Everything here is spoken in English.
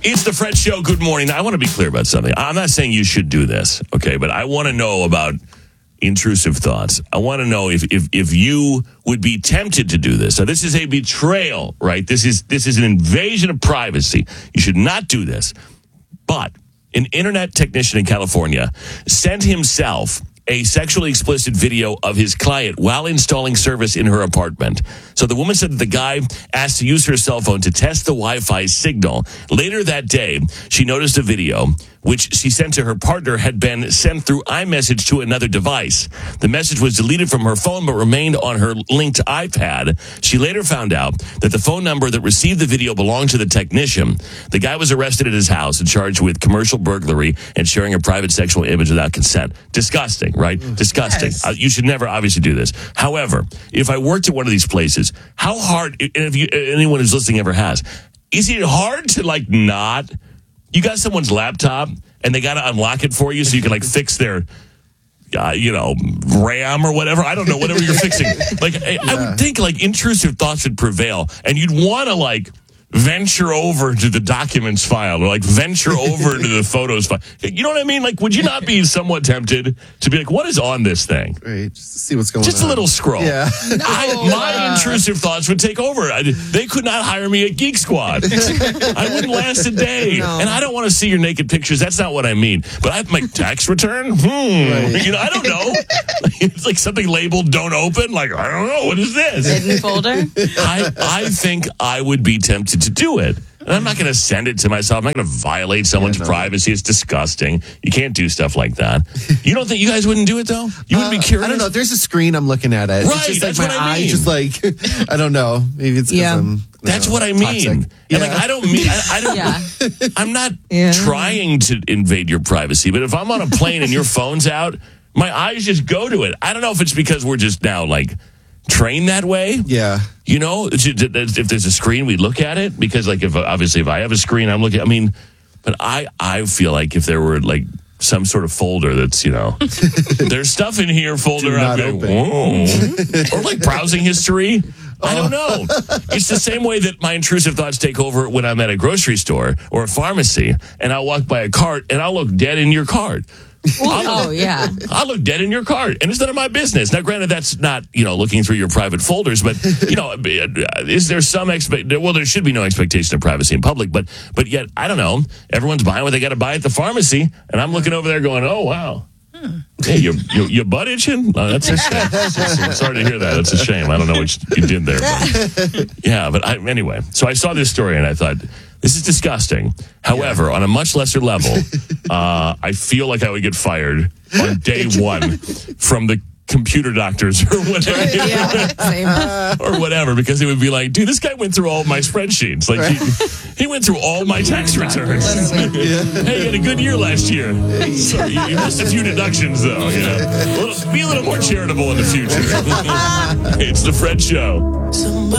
It's the Fred Show. Good morning. Now, I want to be clear about something. I'm not saying you should do this, okay? But I want to know about intrusive thoughts. I want to know if you would be tempted to do this. So this is a betrayal, right? This is an invasion of privacy. You should not do this. But an internet technician in California sent himself a sexually explicit video of his client while installing service in her apartment. So the woman said that the guy asked to use her cell phone to test the Wi-Fi signal. Later that day, she noticed a video which she sent to her partner had been sent through iMessage to another device. The message was deleted from her phone but remained on her linked iPad. She later found out that the phone number that received the video belonged to the technician. The guy was arrested at his house and charged with commercial burglary and sharing a private sexual image without consent. Disgusting, right? Disgusting. Yes. You should never obviously do this. However, if I worked at one of these places, how hard, and if anyone who's listening ever has, is it hard to not... You got someone's laptop, and they got to unlock it for you so you can, fix their, RAM or whatever. I don't know, whatever you're fixing. I would think, intrusive thoughts would prevail, and you'd want to, venture over to the documents file or venture over to the photos file. You know what I mean? Would you not be somewhat tempted to be what is on this thing? Right, just to see what's going on. Just a little scroll. Yeah. My intrusive thoughts would take over. They could not hire me at Geek Squad. I wouldn't last a day. No. And I don't want to see your naked pictures. That's not what I mean. But I have my tax return. Right. I don't know. It's something labeled "Don't Open." I don't know. What is this? Hidden folder? I think I would be tempted to do it. And I'm not going to send it to myself. I'm not going to violate someone's privacy. It's disgusting. You can't do stuff like that. You don't think you guys wouldn't do it, though? You wouldn't be curious? I don't know. There's a screen. I'm looking at it. Right, It's just that's my what I mean. eyes just I don't know. Maybe it's because I'm... That's what I mean. Toxic. And I don't mean... I don't. Yeah. I'm not trying to invade your privacy, but if I'm on a plane and your phone's out, my eyes just go to it. I don't know if it's because we're just now, trained that way. Yeah. If there's a screen, we look at it because, if I have a screen, I'm looking. But I feel like if there were some sort of folder that's there's stuff in here folder. I'm going, whoa, or browsing history. I don't know. It's the same way that my intrusive thoughts take over when I'm at a grocery store or a pharmacy, and I'll walk by a cart and I'll look dead in your cart. Yeah. I'll look dead in your cart, and it's none of my business. Now, granted, that's not, looking through your private folders, but, is there some well, there should be no expectation of privacy in public, but yet, I don't know, everyone's buying what they got to buy at the pharmacy, and I'm looking over there going, oh, wow. Hey, your butt itching? Oh, that's a shame. I'm sorry to hear that. That's a shame. I don't know what you did there. But anyway, so I saw this story, and I thought, this is disgusting. However, on a much lesser level, I feel like I would get fired on day one from the computer doctors or whatever. Or whatever, because it would be dude, this guy went through all of my spreadsheets. He went through all my tax returns. Hey, you had a good year last year. Sorry, you missed a few deductions, though. Be a little more charitable in the future. It's the Fred Show.